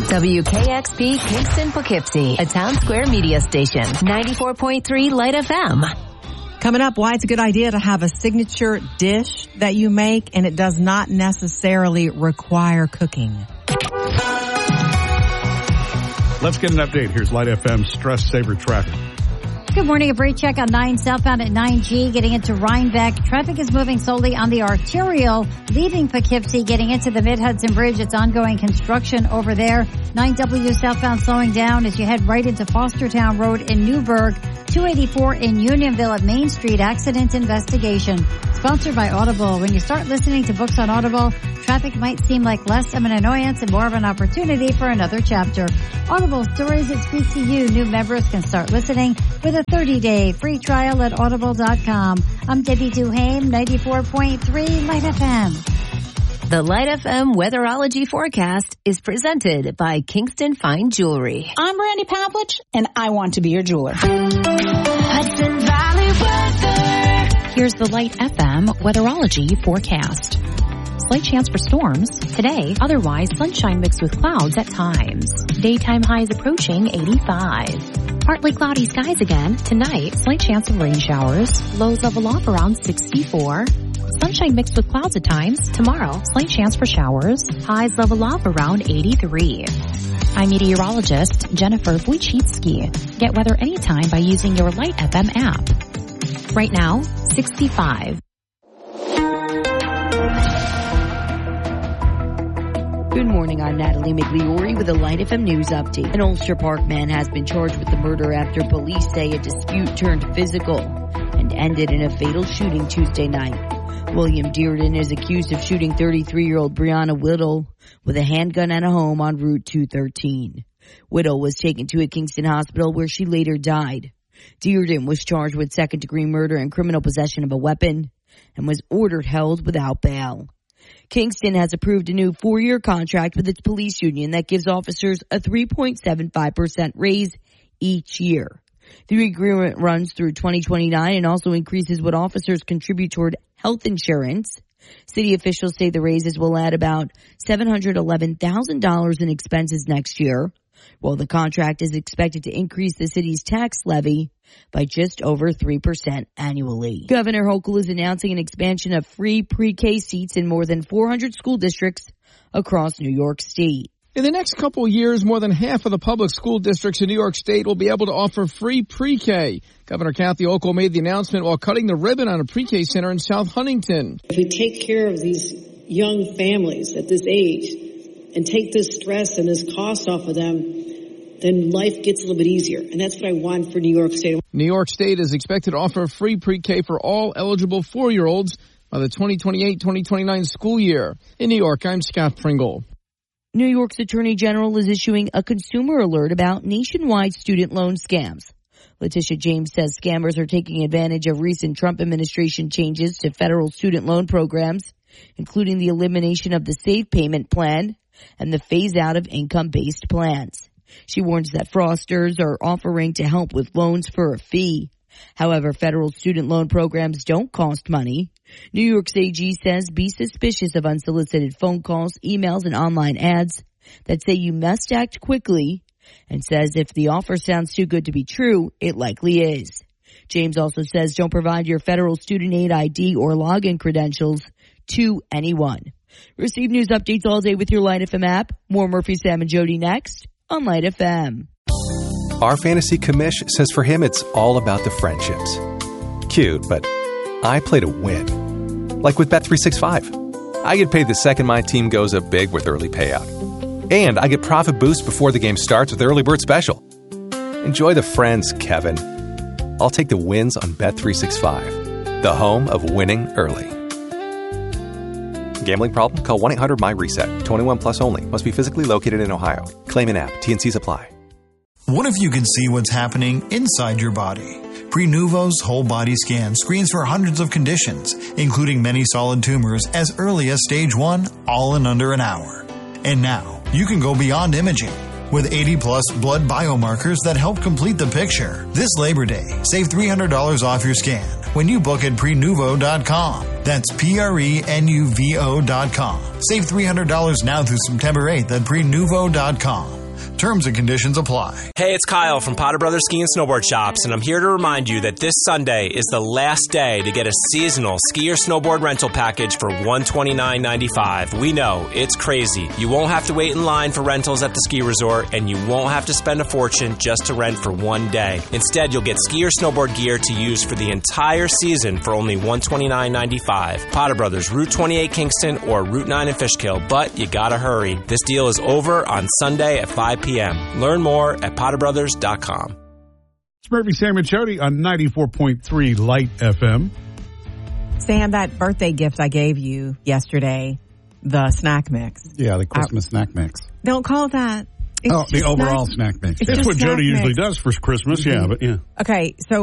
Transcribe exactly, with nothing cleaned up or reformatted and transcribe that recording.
W K X P Kingston Poughkeepsie, a Town Square media station. ninety-four point three Light F M. Coming up, why it's a good idea to have a signature dish that you make and it does not necessarily require cooking. Let's get an update. Here's Light F M Stress Saver traffic. Good morning. A brief check on nine southbound at nine G getting into Rhinebeck. Traffic is moving slowly on the arterial leaving Poughkeepsie getting into the Mid-Hudson Bridge. It's ongoing construction over there. nine W southbound slowing down as you head right into Fostertown Road in Newburgh. two eighty-four in Unionville at Main Street. Accident investigation. Sponsored by Audible. When you start listening to books on Audible, traffic might seem like less of an annoyance and more of an opportunity for another chapter. Audible stories that speak to you. New members can start listening with a thirty-day free trial at audible dot com. I'm Debbie Duhame, ninety-four point three Light F M. The Light F M weatherology forecast is presented by Kingston Fine Jewelry. I'm Randy Pavlich, and I want to be your jeweler. Hudson Valley weather. Here's the Light F M weatherology forecast. Slight chance for storms today, otherwise sunshine mixed with clouds at times. Daytime highs approaching eighty-five. Partly cloudy skies again. Tonight, slight chance of rain showers. Lows level off around sixty-four. Sunshine mixed with clouds at times. Tomorrow, slight chance for showers. Highs level off around eighty-three. I'm meteorologist Jennifer Wojcicki. Get weather anytime by using your Light F M app. Right now, sixty-five. Good morning, I'm Natalie Migliori with a Light F M News update. An Ulster Park man has been charged with the murder after police say a dispute turned physical and ended in a fatal shooting Tuesday night. William Dearden is accused of shooting thirty-three-year-old Brianna Whittle with a handgun at a home on Route two thirteen. Whittle was taken to a Kingston hospital where she later died. Dearden was charged with second-degree murder and criminal possession of a weapon and was ordered held without bail. Kingston has approved a new four-year contract with its police union that gives officers a three point seven five percent raise each year. The agreement runs through twenty twenty-nine and also increases what officers contribute toward health insurance. City officials say the raises will add about seven hundred eleven thousand dollars in expenses next year, while the contract is expected to increase the city's tax levy by just over three percent annually. Governor Hochul is announcing an expansion of free pre-K seats in more than four hundred school districts across New York State. In the next couple of years, more than half of the public school districts in New York State will be able to offer free pre-K. Governor Kathy Hochul made the announcement while cutting the ribbon on a pre-K center in South Huntington. If we take care of these young families at this age and take this stress and this cost off of them, then life gets a little bit easier. And that's what I want for New York State. New York State is expected to offer free pre-K for all eligible four-year-olds by the twenty twenty-eight twenty twenty-nine school year. In New York, I'm Scott Pringle. New York's Attorney General is issuing a consumer alert about nationwide student loan scams. Letitia James says scammers are taking advantage of recent Trump administration changes to federal student loan programs, including the elimination of the Save Payment Plan and the phase-out of income-based plans. She warns that fraudsters are offering to help with loans for a fee. However, federal student loan programs don't cost money. New York's A G says be suspicious of unsolicited phone calls, emails, and online ads that say you must act quickly, and says if the offer sounds too good to be true, it likely is. James also says don't provide your federal student aid I D or login credentials to anyone. Receive news updates all day with your Light F M app. More Murphy, Sam, and Jody next on Light F M. Our fantasy commish says for him it's all about the friendships. Cute, but I play to win. Like with Bet three sixty-five. I get paid the second my team goes up big with early payout. And I get profit boost before the game starts with Early Bird Special. Enjoy the friends, Kevin. I'll take the wins on Bet three sixty-five, the home of winning early. Gambling problem? Call one eight hundred my reset. twenty-one plus only. Must be physically located in Ohio. Claim in app. T N Cs apply. What if you could see what's happening inside your body? Prenuvo's whole body scan screens for hundreds of conditions, including many solid tumors as early as stage one, all in under an hour. And now, you can go beyond imaging with eighty plus blood biomarkers that help complete the picture. This Labor Day, save three hundred dollars off your scan when you book at Prenuvo dot com. That's P R E N U V O dot com. Save three hundred dollars now through September eighth at Prenuvo dot com. Terms and conditions apply. Hey, it's Kyle from Potter Brothers Ski and Snowboard Shops, and I'm here to remind you that this Sunday is the last day to get a seasonal ski or snowboard rental package for one hundred twenty-nine ninety-five. We know, it's crazy. You won't have to wait in line for rentals at the ski resort, and you won't have to spend a fortune just to rent for one day. Instead, you'll get ski or snowboard gear to use for the entire season for only one hundred twenty-nine ninety-five. Potter Brothers, Route twenty-eight Kingston or Route nine in Fishkill, but you gotta hurry. This deal is over on Sunday at five p.m. Learn more at potter brothers dot com. It's Murphy, Sam, and Jody on ninety-four point three Light F M. Sam, that birthday gift I gave you yesterday, the snack mix. Yeah, the Christmas I, snack mix. Don't call it that. It's oh, the overall snack, snack mix. It's That's what Jody mix. usually does for Christmas, mm-hmm. yeah, but yeah. Okay, so